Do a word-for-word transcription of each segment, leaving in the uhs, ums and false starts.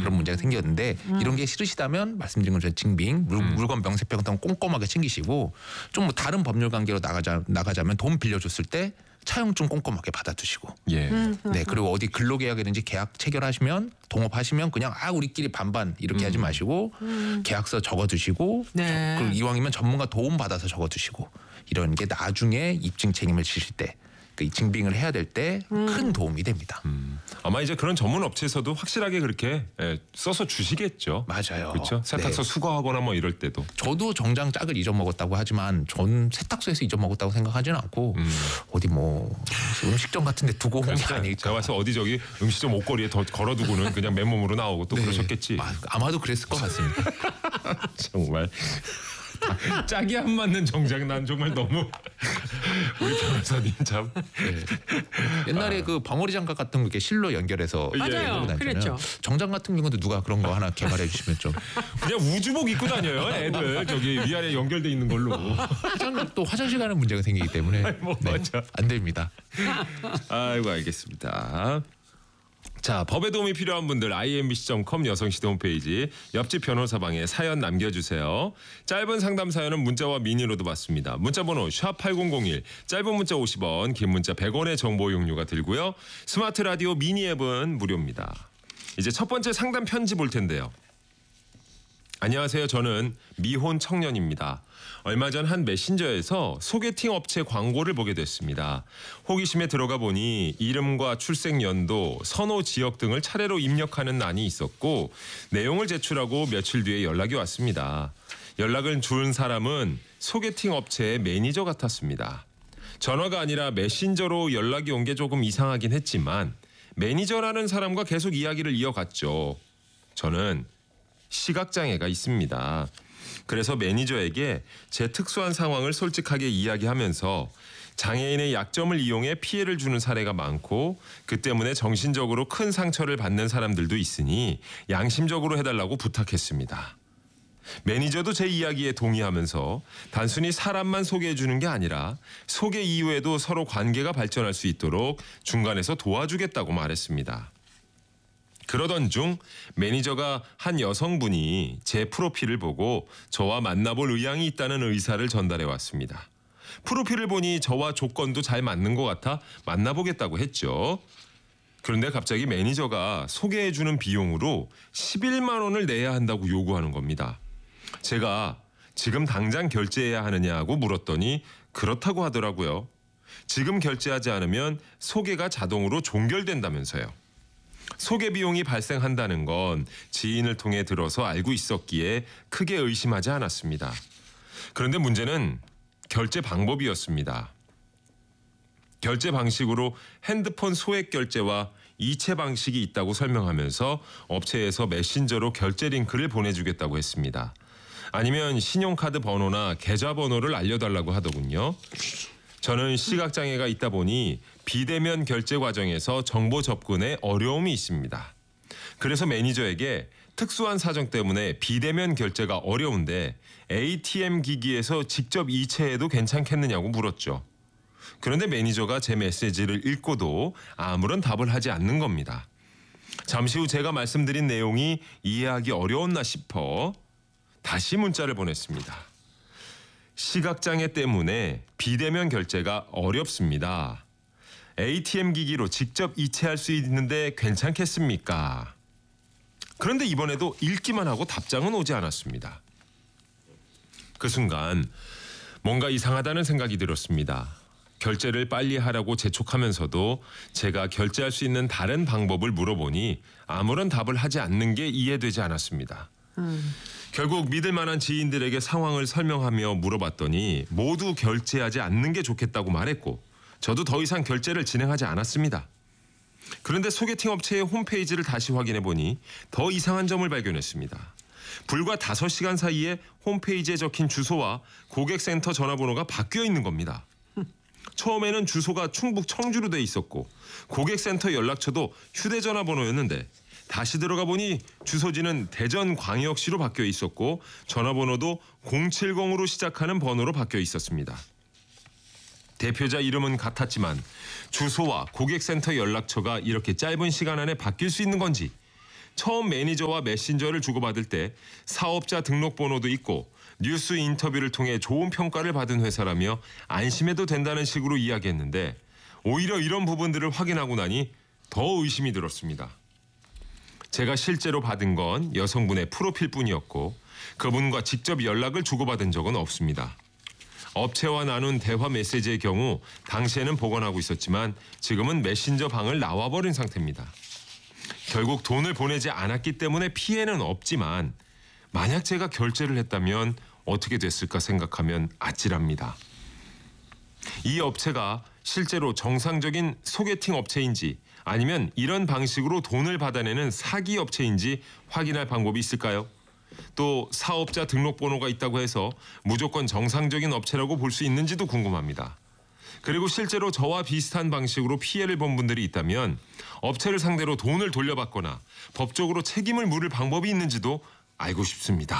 그런 문제가 생겼는데 음. 이런 게 싫으시다면 말씀드린 것처럼 징빙, 물, 음. 물건 명세표 같은 거 꼼꼼하게 챙기시고 좀 뭐 다른 법률 관계로 나가자 나가자면 돈 빌려줬을 때 차용증 꼼꼼하게 받아두시고. 예. 음. 네, 그리고 어디 근로계약이든지 계약 체결하시면 동업하시면 그냥 아 우리끼리 반반 이렇게 하지 마시고 음. 계약서 적어두시고 네. 그리고 이왕이면 전문가 도움 받아서 적어두시고 이런 게 나중에 입증 책임을 지실 때 그 징빙을 해야 될 때 큰 도움이 됩니다. 음. 아마 이제 그런 전문 업체에서도 확실하게 그렇게 예, 써서 주시겠죠. 맞아요. 그렇죠. 세탁소 네. 수거하거나 뭐 이럴 때도. 저도 정장 짝을 잊어먹었다고 하지만 전 세탁소에서 잊어먹었다고 생각하지는 않고 음. 어디 뭐 음식점 같은 데 두고 온 게 그러니까 아닐까. 제가 와서 어디 저기 음식점 옷걸이에 더 걸어두고는 그냥 맨몸으로 나오고 또 네. 그러셨겠지. 아, 아마도 그랬을 것 같습니다. 정말 짝이 안 맞는 정장 난 정말 너무 우리 변호사님 참. 네. 옛날에 그 벙어리 장갑 같은 거 이렇게 실로 연결해서 예. 맞아요. 입고 다녔잖아요. 그랬죠. 정장 같은 경우도 누가 그런 거 하나 개발해 주시면 좀. 그냥 우주복 입고 다녀요 애들 저기 위아래 연결돼 있는 걸로. 화장 또 화장실 가는 문제가 생기기 때문에 아이, 뭐 네, 맞아. 안 됩니다. 아이고 알겠습니다. 자, 법에 도움이 필요한 분들 아이엠비씨 닷 컴 여성시대 홈페이지 옆집 변호사방에 사연 남겨주세요. 짧은 상담 사연은 문자와 미니로도 받습니다. 문자번호 샵 팔공공일, 짧은 문자 오십 원, 긴 문자 백 원의 정보 이용료가 들고요. 스마트 라디오 미니 앱은 무료입니다. 이제 첫 번째 상담 편지 볼 텐데요. 안녕하세요. 저는 미혼 청년입니다. 얼마 전 한 메신저에서 소개팅 업체 광고를 보게 됐습니다. 호기심에 들어가 보니 이름과 출생 연도, 선호 지역 등을 차례로 입력하는欄이 있었고 내용을 제출하고 며칠 뒤에 연락이 왔습니다. 연락을 준 사람은 소개팅 업체의 매니저 같았습니다. 전화가 아니라 메신저로 연락이 온 게 조금 이상하긴 했지만 매니저라는 사람과 계속 이야기를 이어갔죠. 저는 시각장애가 있습니다. 그래서 매니저에게 제 특수한 상황을 솔직하게 이야기하면서 장애인의 약점을 이용해 피해를 주는 사례가 많고 그 때문에 정신적으로 큰 상처를 받는 사람들도 있으니 양심적으로 해달라고 부탁했습니다. 매니저도 제 이야기에 동의하면서 단순히 사람만 소개해 주는 게 아니라 소개 이후에도 서로 관계가 발전할 수 있도록 중간에서 도와주겠다고 말했습니다. 그러던 중 매니저가 한 여성분이 제 프로필을 보고 저와 만나볼 의향이 있다는 의사를 전달해 왔습니다. 프로필을 보니 저와 조건도 잘 맞는 것 같아 만나보겠다고 했죠. 그런데 갑자기 매니저가 소개해주는 비용으로 십일만 원을 내야 한다고 요구하는 겁니다. 제가 지금 당장 결제해야 하느냐고 물었더니 그렇다고 하더라고요. 지금 결제하지 않으면 소개가 자동으로 종결된다면서요. 소개 비용이 발생한다는 건 지인을 통해 들어서 알고 있었기에 크게 의심하지 않았습니다. 그런데 문제는 결제 방법이었습니다. 결제 방식으로 핸드폰 소액 결제와 이체 방식이 있다고 설명하면서 업체에서 메신저로 결제 링크를 보내주겠다고 했습니다. 아니면 신용카드 번호나 계좌번호를 알려달라고 하더군요. 저는 시각장애가 있다 보니 비대면 결제 과정에서 정보 접근에 어려움이 있습니다. 그래서 매니저에게 특수한 사정 때문에 비대면 결제가 어려운데 에이티엠 기기에서 직접 이체해도 괜찮겠느냐고 물었죠. 그런데 매니저가 제 메시지를 읽고도 아무런 답을 하지 않는 겁니다. 잠시 후 제가 말씀드린 내용이 이해하기 어려웠나 싶어 다시 문자를 보냈습니다. 시각장애 때문에 비대면 결제가 어렵습니다. 에이티엠 기기로 직접 이체할 수 있는데 괜찮겠습니까? 그런데 이번에도 읽기만 하고 답장은 오지 않았습니다. 그 순간 뭔가 이상하다는 생각이 들었습니다. 결제를 빨리 하라고 재촉하면서도 제가 결제할 수 있는 다른 방법을 물어보니 아무런 답을 하지 않는 게 이해되지 않았습니다. 음. 결국 믿을 만한 지인들에게 상황을 설명하며 물어봤더니 모두 결제하지 않는 게 좋겠다고 말했고 저도 더 이상 결제를 진행하지 않았습니다. 그런데 소개팅 업체의 홈페이지를 다시 확인해 보니 더 이상한 점을 발견했습니다. 불과 다섯 시간 사이에 홈페이지에 적힌 주소와 고객센터 전화번호가 바뀌어 있는 겁니다. 처음에는 주소가 충북 청주로 돼 있었고 고객센터 연락처도 휴대전화 번호였는데 다시 들어가 보니 주소지는 대전광역시로 바뀌어 있었고 전화번호도 공칠공으로 시작하는 번호로 바뀌어 있었습니다. 대표자 이름은 같았지만 주소와 고객센터 연락처가 이렇게 짧은 시간 안에 바뀔 수 있는 건지 처음 매니저와 메신저를 주고받을 때 사업자 등록번호도 있고 뉴스 인터뷰를 통해 좋은 평가를 받은 회사라며 안심해도 된다는 식으로 이야기했는데 오히려 이런 부분들을 확인하고 나니 더 의심이 들었습니다. 제가 실제로 받은 건 여성분의 프로필뿐이었고 그분과 직접 연락을 주고받은 적은 없습니다. 업체와 나눈 대화 메시지의 경우 당시에는 보관하고 있었지만 지금은 메신저 방을 나와버린 상태입니다. 결국 돈을 보내지 않았기 때문에 피해는 없지만 만약 제가 결제를 했다면 어떻게 됐을까 생각하면 아찔합니다. 이 업체가 실제로 정상적인 소개팅 업체인지 아니면 이런 방식으로 돈을 받아내는 사기 업체인지 확인할 방법이 있을까요? 또 사업자 등록번호가 있다고 해서 무조건 정상적인 업체라고 볼 수 있는지도 궁금합니다. 그리고 실제로 저와 비슷한 방식으로 피해를 본 분들이 있다면 업체를 상대로 돈을 돌려받거나 법적으로 책임을 물을 방법이 있는지도 알고 싶습니다.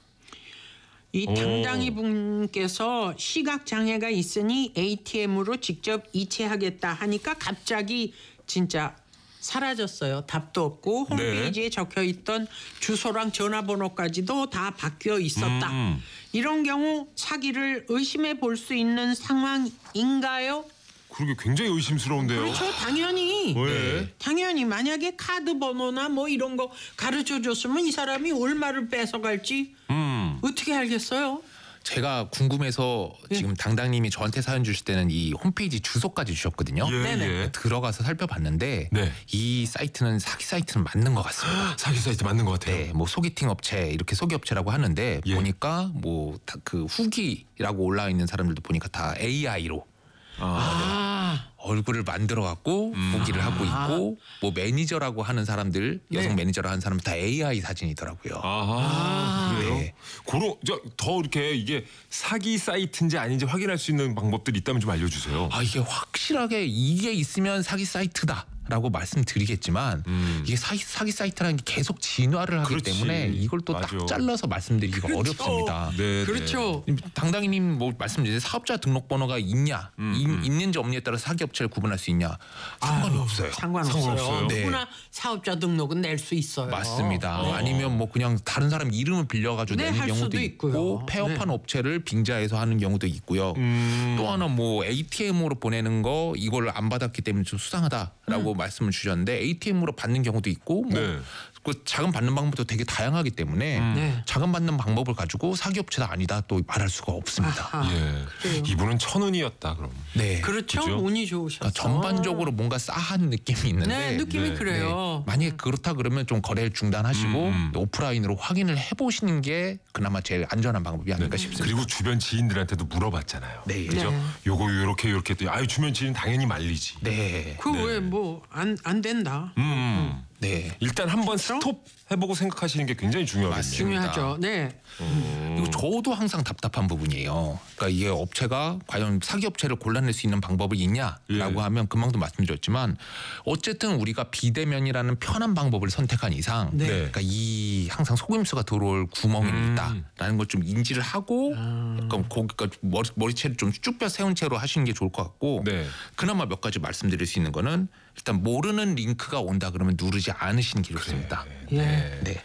이 오. 당당히 분께서 시각 장애가 있으니 에이티엠으로 직접 이체하겠다 하니까 갑자기 진짜 사라졌어요. 답도 없고 홈페이지에 네. 적혀 있던 주소랑 전화번호까지도 다 바뀌어 있었다. 음. 이런 경우 사기를 의심해 볼 수 있는 상황인가요? 그러게 굉장히 의심스러운데요. 그렇죠. 당연히. 왜? 당연히 만약에 카드 번호나 뭐 이런 거 가르쳐 줬으면 이 사람이 얼마를 뺏어갈지 음. 어떻게 알겠어요? 제가 궁금해서 예. 지금 당당님이 저한테 사연 주실 때는 이 홈페이지 주소까지 주셨거든요. 예, 네네. 예. 들어가서 살펴봤는데 네. 이 사이트는 사기 사이트는 맞는 것 같습니다. 사기 사이트 맞는 것 같아요. 네, 뭐 소개팅 업체 이렇게 소개 업체라고 하는데 예. 보니까 뭐 그 후기라고 올라와 있는 사람들도 보니까 다 에이아이로 아, 얼굴을 만들어 갖고 보기를 하고 있고 뭐 매니저라고 하는 사람들 여성 네. 매니저라고 하는 사람 다 에이아이 사진이더라고요. 아하, 그래요? 네. 그러, 저, 더 이렇게 이게 사기 사이트인지 아닌지 확인할 수 있는 방법들이 있다면 좀 알려주세요. 아 이게 확실하게 이게 있으면 사기 사이트다. 라고 말씀드리겠지만 음. 이게 사기, 사기 사이트라는 게 계속 진화를 하기 그렇지. 때문에 이걸 또 딱 맞아. 잘라서 말씀드리기가 어렵습니다. 네, 그렇죠. 당당히님 뭐 말씀드린 사업자 등록번호가 있냐 음, 이- 음. 있는지 없느냐에 따라 사기 업체를 구분할 수 있냐 상관이 없어요. 상관없어요. 상관없어요. 네. 누구나 사업자 등록은 낼 수 있어요. 맞습니다. 어. 아니면 뭐 그냥 다른 사람 이름을 빌려가지고 네, 내는 할 경우도 수도 있고 있고요. 폐업한 네. 업체를 빙자해서 하는 경우도 있고요. 음. 또 하나 뭐 에이티엠으로 보내는 거 이걸 안 받았기 때문에 좀 수상하다라고 말씀을 주셨는데 에이티엠으로 받는 경우도 있고 뭐 네. 그 자금 받는 방법도 되게 다양하기 때문에 네. 자금 받는 방법을 가지고 사기 업체다 아니다 또 말할 수가 없습니다. 아하. 예. 그래요. 이분은 천운이었다 그럼. 네. 그렇죠. 그죠? 운이 좋으셨어. 그러니까 전반적으로 뭔가 싸한 느낌이 있는데 네, 느낌이 네. 그래요. 만약에 그렇다 그러면 좀 거래를 중단하시고 음. 오프라인으로 확인을 해보시는 게 그나마 제일 안전한 방법이 아닌가 싶습니다. 그리고 주변 지인들한테도 물어봤잖아요. 네. 그죠? 네. 요거 요렇게 요렇게 했더니 아유 주변 지인 당연히 말리지. 네, 그 왜 뭐 안 안 된다. 음. 네. 일단 한번 그렇죠? 스톱 해보고 생각하시는 게 굉장히 중요하겠네요. 맞습니다. 중요하죠. 네. 그리고 저도 항상 답답한 부분이에요. 그러니까 이게 업체가 과연 사기 업체를 골라낼 수 있는 방법이 있냐라고 예. 하면 금방도 말씀드렸지만 어쨌든 우리가 비대면이라는 편한 방법을 선택한 이상, 네. 그러니까 이 항상 속임수가 들어올 구멍이 음. 있다라는 걸 좀 인지를 하고 약간 고기가 머리, 머리채를 좀 쭉 펴 세운 채로 하시는 게 좋을 것 같고 네. 그나마 몇 가지 말씀드릴 수 있는 거는 일단 모르는 링크가 온다 그러면 누르지 않으시는 게 좋습니다. 예. 네.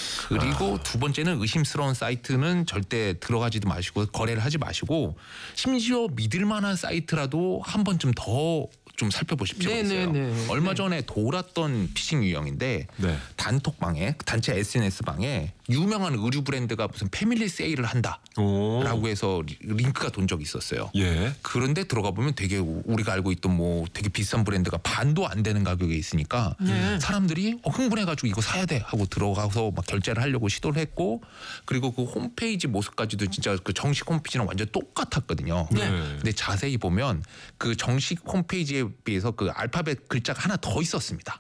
그리고 두 번째는 의심스러운 사이트는 절대 들어가지도 마시고 거래를 하지 마시고 심지어 믿을 만한 사이트라도 한 번쯤 더 좀 살펴보실 필요가 네, 있어요. 네, 네. 얼마 네. 전에 돌았던 피싱 유형인데 네. 단톡방에 단체 에스엔에스 방에 유명한 의류 브랜드가 무슨 패밀리 세일을 한다라고 오. 해서 리- 링크가 돈 적이 있었어요. 예. 그런데 들어가 보면 되게 우리가 알고 있던 뭐 되게 비싼 브랜드가 반도 안 되는 가격에 있으니까 네. 사람들이 어, 흥분해가지고 이거 사야 돼 하고 들어가서 막 결제를 하려고 시도를 했고 그리고 그 홈페이지 모습까지도 진짜 그 정식 홈페이지랑 완전 똑같았거든요. 네. 근데 자세히 보면 그 정식 홈페이지에 비해서 그 알파벳 글자가 하나 더 있었습니다.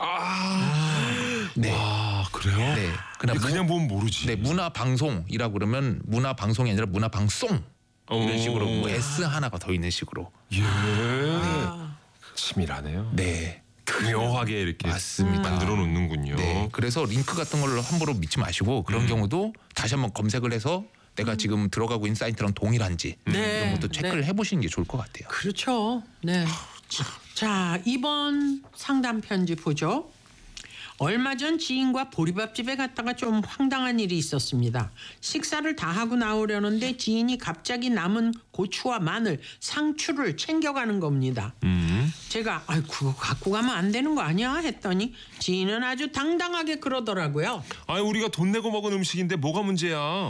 아. 네. 와 그래요? 네. 그냥 근데 그냥 보면 모르지. 네, 문화 방송이라고 그러면 문화 방송이 아니라 문화 방송 이런 오. 식으로 뭐 S 하나가 더 있는 식으로. 예. 아, 치밀하네요. 네. 교묘하게 이렇게 맞습니다. 만들어 놓는군요. 네. 그래서 링크 같은 걸로 함부로 믿지 마시고 그런 음. 경우도 다시 한번 검색을 해서 내가 지금 들어가고 있는 사이트랑 동일한지 네. 이런 것도 체크를 네. 해보시는 게 좋을 것 같아요. 그렇죠. 네. 자, 이번 상담 편지 보죠. 얼마 전 지인과 보리밥집에 갔다가 좀 황당한 일이 있었습니다. 식사를 다 하고 나오려는데 지인이 갑자기 남은 고추와 마늘, 상추를 챙겨가는 겁니다. 음. 제가 아이 그거 갖고 가면 안 되는 거 아니야 했더니 지인은 아주 당당하게 그러더라고요. 아, 우리가 돈 내고 먹은 음식인데 뭐가 문제야?